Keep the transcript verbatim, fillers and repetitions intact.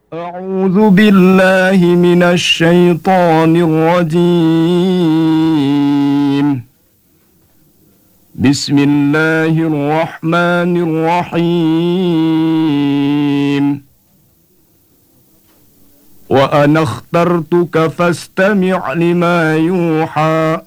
أعوذ بالله من الشيطان الرجيم. بسم الله الرحمن الرحيم. وأنا اخترتك فاستمع لما يوحى